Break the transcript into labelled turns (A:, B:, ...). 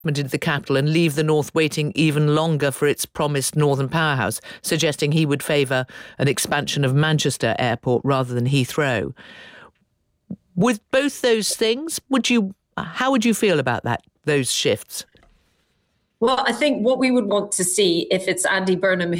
A: into the capital and leave the North waiting even longer for its promised northern powerhouse, suggesting he would favour an expansion of Manchester Airport rather than Heathrow. With both those things, how would you feel about those shifts?
B: Well, I think what we would want to see, if it's Andy Burnham